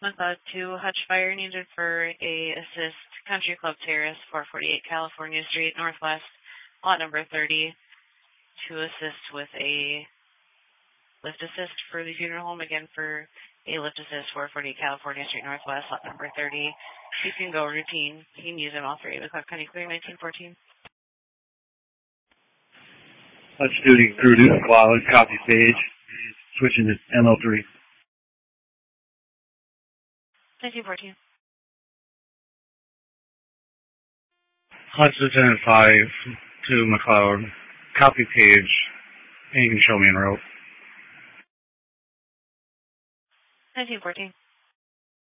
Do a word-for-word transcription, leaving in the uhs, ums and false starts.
McLeod two, Hutch Fire needed for a assist, Country Club Terrace, four forty-eight California Street, Northwest, lot number thirty, to assist with a lift assist for the funeral home, again for a lift assist, four forty-eight California Street, Northwest, lot number thirty. You can go routine. You can use them all for eight o'clock County Clear, nineteen fourteen. Hutch duty, crew to McLeod, copy page, switching to M L three. nineteen fourteen. Hutch Lieutenant five to McLeod, copy page, and you can show me en route. nineteen fourteen.